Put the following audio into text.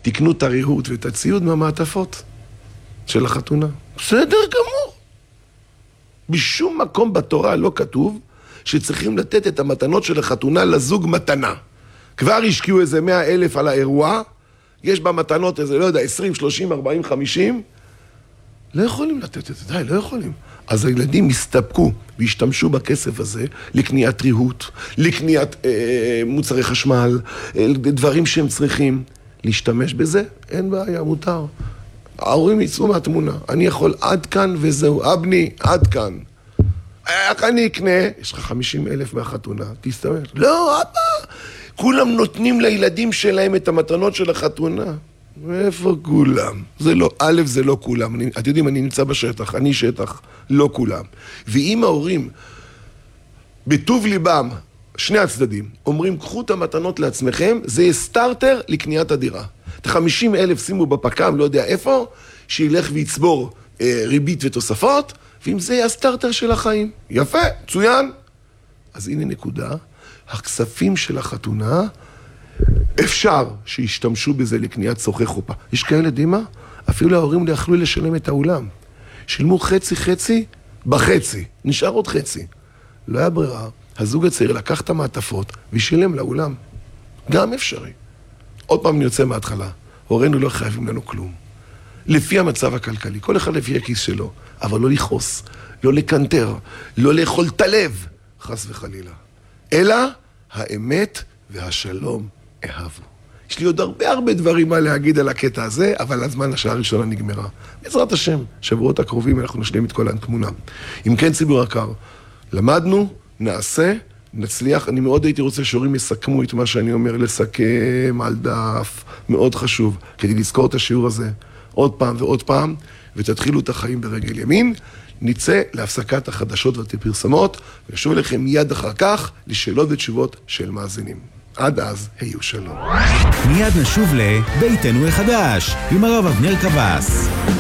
תקנו את הריהוט ואת הציוד מהמעטפות של החתונה. בסדר גמור. בשום מקום בתורה לא כתוב שצריכים לתת את המתנות של החתונה לזוג מתנה. כבר השקיעו איזה 100,000 על האירוע, יש במתנות איזה, לא יודע, 20, 30, 40, 50, לא יכולים לתת את זה, די, לא יכולים. אז הילדים הסתפקו והשתמשו בכסף הזה לקניית ריהוט, לקניית מוצרי חשמל, דברים שהם צריכים להשתמש בזה, אין בעיה, מותר. ההורים יצאו מהתמונה, אני יכול עד כאן וזהו, אבני, עד כאן. איך אני אקנה? יש לך 50,000 מהחתונה, תסתמש. לא, אבא, כולם נותנים לילדים שלהם את המתנות של החתונה. איפה כולם? זה לא, א', זה לא כולם. אתם יודעים, אני נמצא בשטח, אני שטח, לא כולם. ואם ההורים, בטוב ליבם, שני הצדדים, אומרים, קחו את המתנות לעצמכם, זה יהיה סטארטר לקניית הדירה. את 50,000 שימו בפקם, לא יודע איפה, שילך ויצבור ריבית ותוספות, ואם זה יהיה הסטארטר של החיים. יפה, צוין. אז הנה נקודה, הכספים של החתונה, אפשר שישתמשו בזה לקניית צורכי חופה. יש כאלה, דימה? אפילו ההורים לא יכלו לשלם את האולם. שילמו חצי בחצי, נשאר עוד חצי. לא היה ברירה, הזוג הצעיר לקח את המעטפות ושילם לאולם. גם אפשרי. עוד פעם אני יוצא מההתחלה, הורינו לא חייבים לנו כלום. לפי המצב הכלכלי, כל אחד לפי הכיס שלו, אבל לא לכעוס, לא לקנטר, לא לאכול את הלב, חס וחלילה. אלא האמת והשלום אהבו. יש לי עוד הרבה דברים מה להגיד על הקטע הזה, אבל הזמן השעה הראשונה נגמרה. בעזרת השם, שבועות הקרובים אנחנו נשלים את כל התמונה. אם כן, ציבור יקר, למדנו, נעשה, נצליח. אני מאוד הייתי רוצה שהורים יסכמו את מה שאני אומר, לסכם על דף, מאוד חשוב, כדי לזכור את השיעור הזה עוד פעם ועוד פעם, ותתחילו את החיים ברגל ימין. נצא להפסקת החדשות והפרסומות, ונשוב אליכם מיד אחר כך לשאלות ותשובות של מאזינים. עד אז, היו שלום. מיד נשוב לביתנו החדש, עם הרב אבנר קבס.